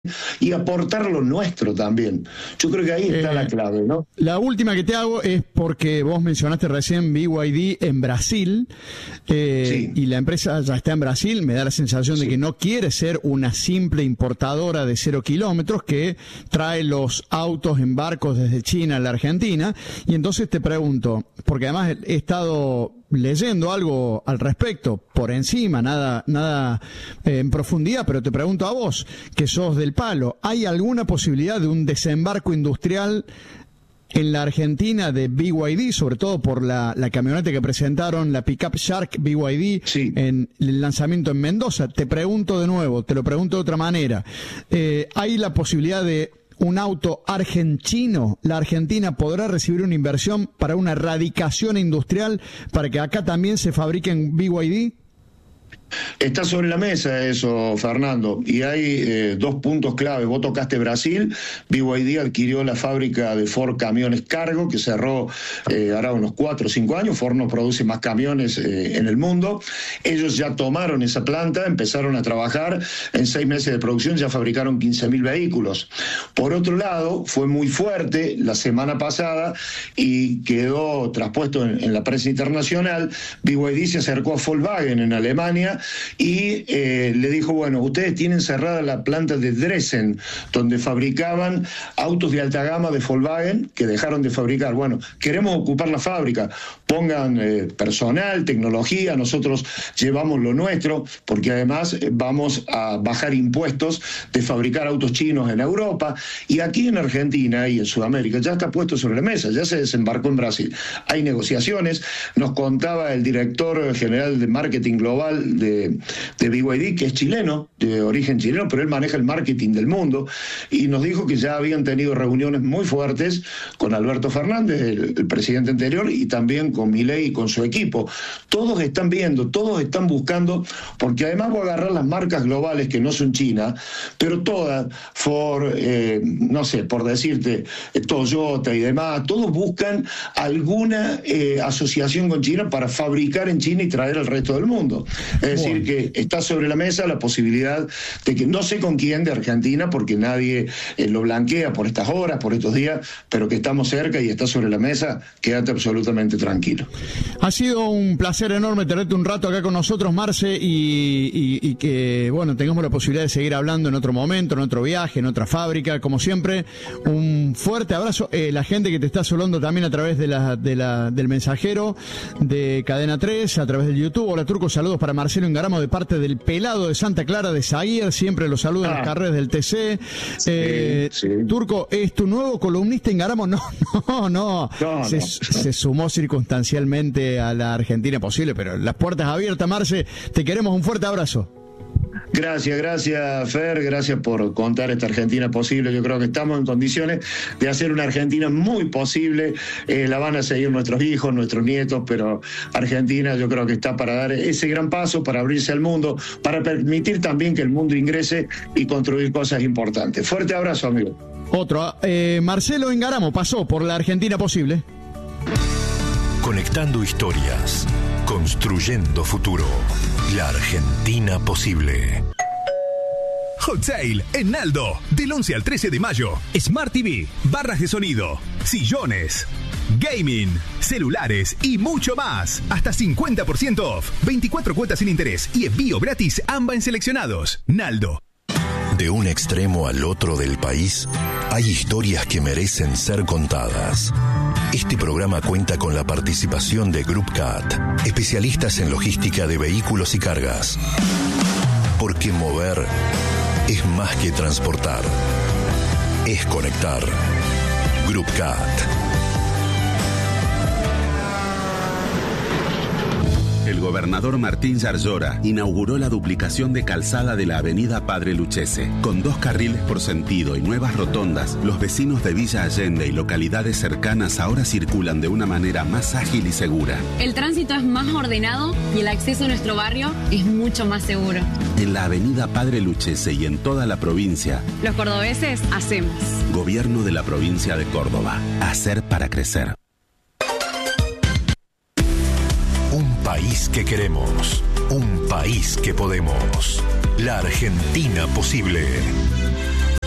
y aportar lo nuestro también. Yo creo que ahí está la clave, ¿no? La última que te hago es porque vos mencionaste recién BYD en Brasil, Sí. y la empresa ya está en Brasil. Me da la sensación de que no quiere ser una simple importadora de 0 kilómetros que trae los autos en barcos desde China a la Argentina. Y entonces te pregunto, porque además he estado leyendo algo al respecto, por encima, nada en profundidad, pero te pregunto a vos, que sos del palo, ¿hay alguna posibilidad de un desembarco industrial en la Argentina de BYD, sobre todo por la camioneta que presentaron, la Pickup Shark BYD, Sí. en el lanzamiento en Mendoza? Te pregunto de nuevo, te lo pregunto de otra manera, ¿hay la posibilidad de un auto argentino? ¿La Argentina podrá recibir una inversión para una radicación industrial para que acá también se fabriquen BYD? Está sobre la mesa eso, Fernando, y hay dos puntos clave. Vos tocaste Brasil. BYD adquirió la fábrica de Ford Camiones Cargo, que cerró ahora unos 4 o 5 años. Ford no produce más camiones en el mundo. Ellos ya tomaron esa planta, empezaron a trabajar. En 6 meses de producción ya fabricaron 15.000 vehículos. Por otro lado, fue muy fuerte la semana pasada y quedó traspuesto en la prensa internacional. BYD se acercó a Volkswagen en Alemania y le dijo, bueno, ustedes tienen cerrada la planta de Dresden, donde fabricaban autos de alta gama de Volkswagen, que dejaron de fabricar. Bueno, queremos ocupar la fábrica, pongan personal, tecnología, nosotros llevamos lo nuestro, porque además vamos a bajar impuestos de fabricar autos chinos en Europa, y aquí en Argentina y en Sudamérica ya está puesto sobre la mesa, ya se desembarcó en Brasil. Hay negociaciones. Nos contaba el director general de marketing global de BYD, que es chileno, de origen chileno, pero él maneja el marketing del mundo, y nos dijo que ya habían tenido reuniones muy fuertes con Alberto Fernández, el presidente anterior, y también con Milei y con su equipo. Todos están viendo, todos están buscando, porque además voy a agarrar las marcas globales que no son China, pero todas, Ford, no sé, por decirte, Toyota y demás, todos buscan alguna asociación con China para fabricar en China y traer al resto del mundo. Es decir, que está sobre la mesa la posibilidad de que, no sé con quién de Argentina, porque nadie lo blanquea por estas horas, por estos días, pero que estamos cerca y está sobre la mesa. Quédate absolutamente tranquilo. Ha sido un placer enorme tenerte un rato acá con nosotros, Marce, y que, bueno, tengamos la posibilidad de seguir hablando en otro momento, en otro viaje, en otra fábrica. Como siempre, un fuerte abrazo. La gente que te está saludando también a través del mensajero de Cadena 3, a través del YouTube. Hola, Turco, saludos para Marcelo Ingaramo de parte del Pelado de Santa Clara de Zaguier, siempre los saluda en las carreras del TC. Sí. Turco, ¿es tu nuevo columnista Ingaramo? No. Se sumó circunstancialmente a la Argentina Posible, pero las puertas abiertas, Marce, te queremos, un fuerte abrazo. Gracias, Fer, gracias por contar esta Argentina Posible. Yo creo que estamos en condiciones de hacer una Argentina muy posible. La van a seguir nuestros hijos, nuestros nietos, pero Argentina yo creo que está para dar ese gran paso, para abrirse al mundo, para permitir también que el mundo ingrese y construir cosas importantes. Fuerte abrazo, amigo. Otro, Marcelo Ingaramo pasó por la Argentina Posible. Conectando historias, construyendo futuro. La Argentina Posible. Hot Sale en Aldo, del 11 al 13 de mayo. Smart TV, barras de sonido, sillones, gaming, celulares y mucho más. Hasta 50% off, 24 cuotas sin interés y envío gratis AMBA en seleccionados. Naldo. De un extremo al otro del país, hay historias que merecen ser contadas. Este programa cuenta con la participación de Group CAT, especialistas en logística de vehículos y cargas. Porque mover es más que transportar, es conectar. Group CAT. El gobernador Martín Yarlora inauguró la duplicación de calzada de la avenida Padre Lucchese. Con 2 carriles por sentido y nuevas rotondas, los vecinos de Villa Allende y localidades cercanas ahora circulan de una manera más ágil y segura. El tránsito es más ordenado y el acceso a nuestro barrio es mucho más seguro. En la avenida Padre Lucchese y en toda la provincia, los cordobeses hacemos. Gobierno de la provincia de Córdoba. Hacer para crecer. Un país que queremos, un país que podemos. La Argentina Posible.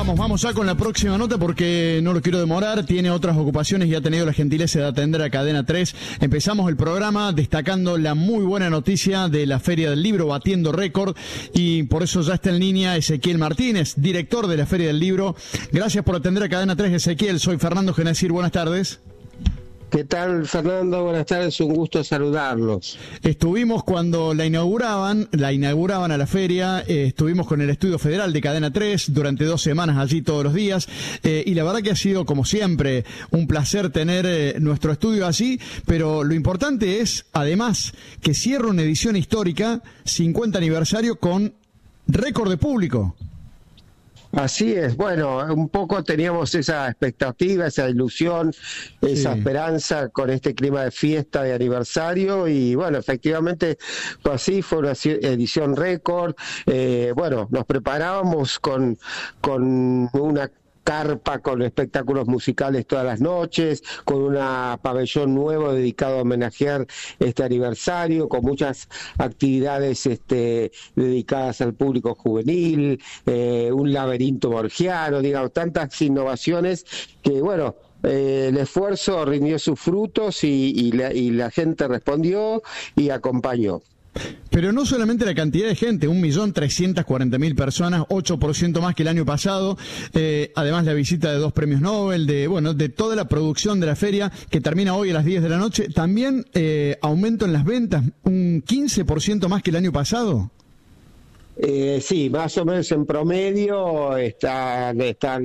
Vamos ya con la próxima nota porque no lo quiero demorar, tiene otras ocupaciones y ha tenido la gentileza de atender a Cadena 3. Empezamos el programa destacando la muy buena noticia de la Feria del Libro, batiendo récord, y por eso ya está en línea Ezequiel Martínez, director de la Feria del Libro. Gracias por atender a Cadena 3, Ezequiel. Soy Fernando Genacir, buenas tardes. ¿Qué tal, Fernando? Buenas tardes, un gusto saludarlos. Estuvimos cuando la inauguraban a la feria, estuvimos con el Estudio Federal de Cadena 3 durante 2 semanas allí todos los días, y la verdad que ha sido, como siempre, un placer tener nuestro estudio allí, pero lo importante es, además, que cierra una edición histórica, 50 aniversario, con récord de público. Así es, bueno, un poco teníamos esa expectativa, esa ilusión, esa esperanza con este clima de fiesta, de aniversario, y bueno, efectivamente fue así, fue una edición récord. Bueno, nos preparábamos con una carpa con espectáculos musicales todas las noches, con un pabellón nuevo dedicado a homenajear este aniversario, con muchas actividades dedicadas al público juvenil, un laberinto borgiano, digamos, tantas innovaciones que, bueno, el esfuerzo rindió sus frutos y la gente respondió y acompañó. Pero no solamente la cantidad de gente, 1.340.000 personas, 8% más que el año pasado, además la visita de 2 premios Nobel, de toda la producción de la feria, que termina hoy a las 10 de la noche, también aumento en las ventas, un 15% más que el año pasado. Sí, más o menos en promedio están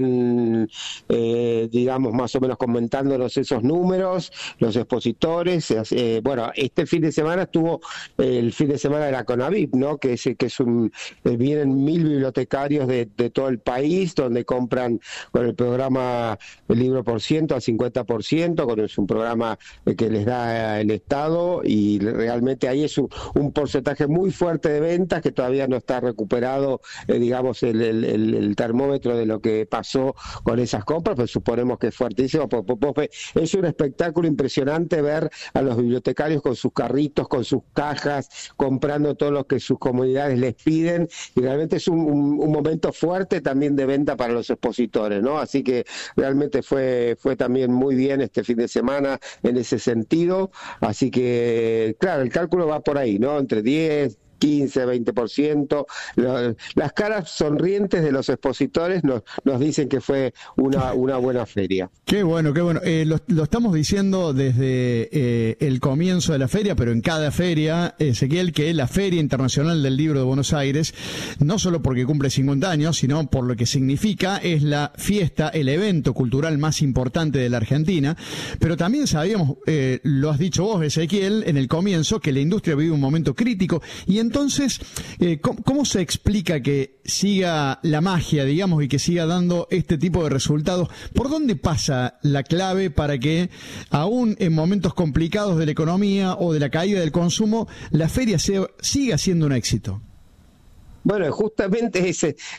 digamos, más o menos comentándonos esos números, los expositores. Bueno, este fin de semana estuvo el fin de semana de la CONAVIP, ¿no? Que vienen 1.000 bibliotecarios de todo el país, donde compran con el programa el libro por ciento a 50%, es un programa que les da el Estado, y realmente ahí es un porcentaje muy fuerte de ventas que todavía no está recuperado, digamos, el termómetro de lo que pasó con esas compras, pues suponemos que es fuertísimo. Es un espectáculo impresionante ver a los bibliotecarios con sus carritos, con sus cajas, comprando todo lo que sus comunidades les piden, y realmente es un momento fuerte también de venta para los expositores, ¿no? Así que realmente fue también muy bien este fin de semana en ese sentido. Así que, claro, el cálculo va por ahí, ¿no? Entre 10, 15, 20%. Las caras sonrientes de los expositores nos dicen que fue una buena feria. Qué bueno, qué bueno. Lo estamos diciendo desde el comienzo de la feria, pero en cada feria, Ezequiel, que la Feria Internacional del Libro de Buenos Aires, no solo porque cumple 50 años, sino por lo que significa, es la fiesta, el evento cultural más importante de la Argentina, pero también sabíamos, lo has dicho vos, Ezequiel, en el comienzo, que la industria vive un momento crítico, y entonces, ¿cómo se explica que siga la magia, digamos, y que siga dando este tipo de resultados? ¿Por dónde pasa la clave para que, aún en momentos complicados de la economía o de la caída del consumo, la feria siga siendo un éxito? Bueno, justamente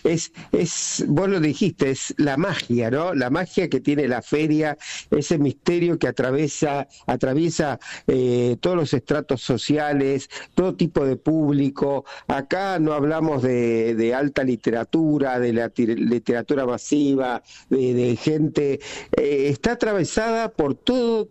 vos lo dijiste, es la magia, ¿no? La magia que tiene la feria, ese misterio que atraviesa todos los estratos sociales, todo tipo de público. Acá no hablamos de alta literatura, de la literatura masiva, de gente. Está atravesada por todo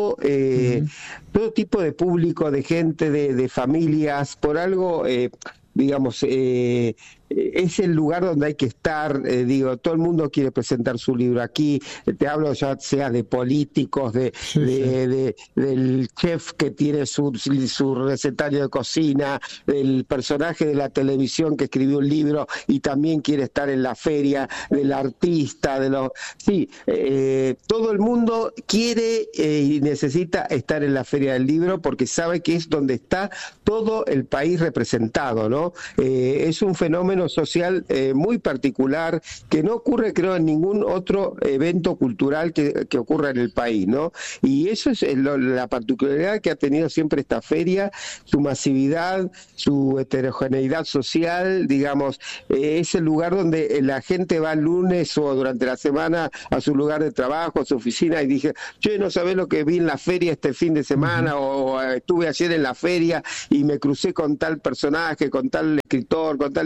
tipo de público, de gente, de familias, por algo. Digamos, es el lugar donde hay que estar. Todo el mundo quiere presentar su libro aquí. Te hablo ya sea de políticos, del chef que tiene su recetario de cocina, del personaje de la televisión que escribió un libro y también quiere estar en la feria, del artista, todo el mundo quiere y necesita estar en la Feria del Libro porque sabe que es donde está todo el país representado, ¿no? Es un fenómeno social muy particular que no ocurre, creo, en ningún otro evento cultural que ocurra en el país, ¿no? Y eso es la particularidad que ha tenido siempre esta feria, su masividad, su heterogeneidad social, digamos, es el lugar donde la gente va el lunes o durante la semana a su lugar de trabajo, a su oficina, y dije, che, no sabés lo que vi en la feria este fin de semana, o estuve ayer en la feria y me crucé con tal personaje, con tal escritor,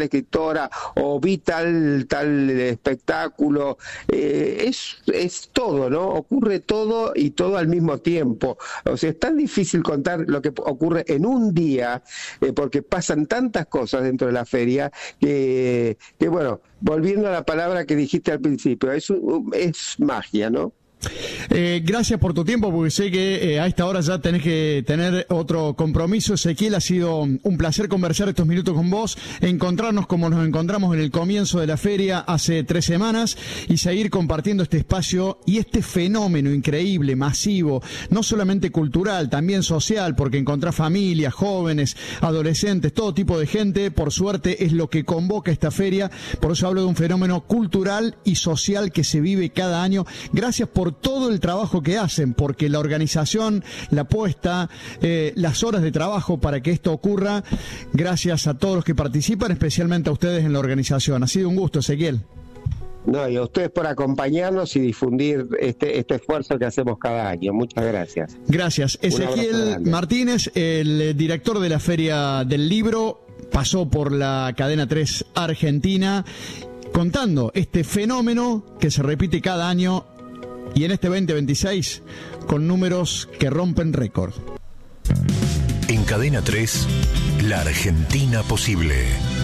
hora, o vi tal espectáculo. Es todo, ¿no? Ocurre todo y todo al mismo tiempo. O sea, es tan difícil contar lo que ocurre en un día, porque pasan tantas cosas dentro de la feria, que bueno, volviendo a la palabra que dijiste al principio, es magia, ¿no? Gracias por tu tiempo, porque sé que a esta hora ya tenés que tener otro compromiso. Ezequiel, ha sido un placer conversar estos minutos con vos, encontrarnos como nos encontramos en el comienzo de la feria hace 3 semanas y seguir compartiendo este espacio y este fenómeno increíble, masivo, no solamente cultural, también social, porque encontrás familias, jóvenes, adolescentes, todo tipo de gente. Por suerte es lo que convoca esta feria, por eso hablo de un fenómeno cultural y social que se vive cada año. Gracias por todo el trabajo que hacen, porque la organización, la apuesta, las horas de trabajo para que esto ocurra, gracias a todos los que participan, especialmente a ustedes en la organización. Ha sido un gusto, Ezequiel. No, y a ustedes por acompañarnos y difundir este esfuerzo que hacemos cada año. Muchas gracias. Gracias. Ezequiel Martínez, el director de la Feria del Libro, pasó por la Cadena 3 Argentina, contando este fenómeno que se repite cada año y en este 2026 con números que rompen récord. En Cadena 3, la Argentina posible.